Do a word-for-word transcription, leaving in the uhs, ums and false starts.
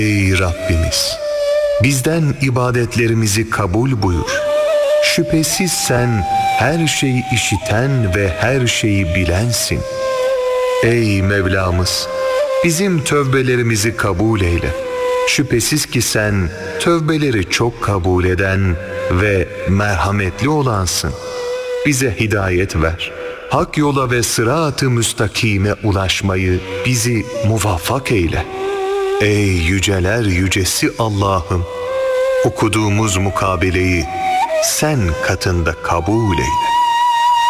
Ey Rabbimiz! Bizden ibadetlerimizi kabul buyur. Şüphesiz sen her şeyi işiten ve her şeyi bilensin. Ey Mevlamız! Bizim tövbelerimizi kabul eyle. Şüphesiz ki sen tövbeleri çok kabul eden ve merhametli olansın. Bize hidayet ver. Hak yola ve sırat-ı müstakime ulaşmayı bizi muvaffak eyle. Ey yüceler yücesi Allah'ım! Okuduğumuz mukabeleyi sen katında kabul eyle.